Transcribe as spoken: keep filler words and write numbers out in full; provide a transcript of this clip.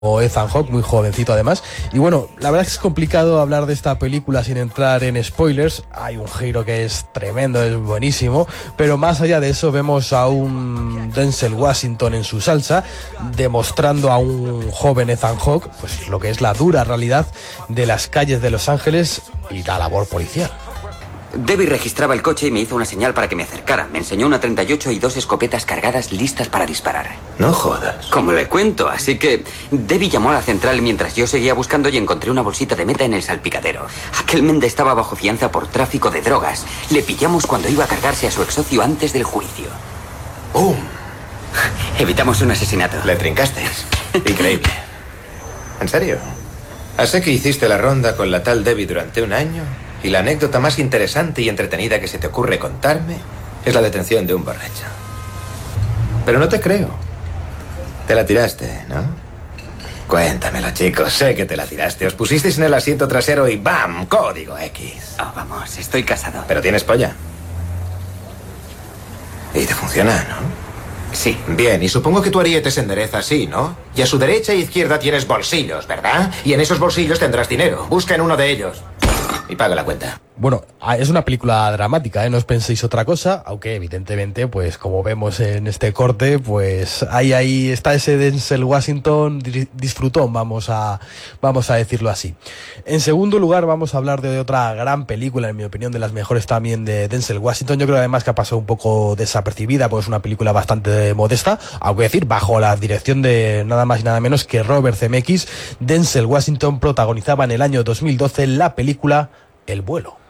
Ethan Hawke, muy jovencito además. Y bueno, la verdad es que es complicado hablar de esta película sin entrar en spoilers. Hay un giro que es tremendo, es buenísimo, pero más allá de eso vemos a un Denzel Washington en su salsa, demostrando a un joven Ethan Hawke pues lo que es la dura realidad de las calles de Los Ángeles y la labor policial. Debbie registraba el coche y me hizo una señal para que me acercara. Me enseñó una treinta y ocho y dos escopetas cargadas listas para disparar. No jodas. Como le cuento, así que Debbie llamó a la central mientras yo seguía buscando y encontré una bolsita de meta en el salpicadero. Aquel mende estaba bajo fianza por tráfico de drogas. Le pillamos cuando iba a cargarse a su exsocio antes del juicio. ¡Bum! Evitamos un asesinato. Le trincasteis. Increíble. ¿En serio? Así que hiciste la ronda con la tal Debbie durante un año y la anécdota más interesante y entretenida que se te ocurre contarme es la detención de un borracho. Pero no te creo. Te la tiraste, ¿no? Cuéntamelo, chicos. Sé que te la tiraste. Os pusisteis en el asiento trasero y ¡bam! Código X. Oh, vamos, estoy casado. Pero tienes polla. Y te funciona, ¿no? Sí. Bien, y supongo que tu ariete se endereza así, ¿no? Y a su derecha e izquierda tienes bolsillos, ¿verdad? Y en esos bolsillos tendrás dinero. Busca en uno de ellos y paga la cuenta. Bueno, es una película dramática, ¿eh? No os penséis otra cosa, aunque evidentemente, pues como vemos en este corte, pues ahí, ahí está ese Denzel Washington disfrutón, vamos a, vamos a decirlo así. En segundo lugar, vamos a hablar de otra gran película, en mi opinión, de las mejores también de Denzel Washington. Yo creo además que ha pasado un poco desapercibida, pues es una película bastante modesta, aunque decir, bajo la dirección de nada más y nada menos que Robert Zemeckis. Denzel Washington protagonizaba en el año dos mil doce la película El vuelo.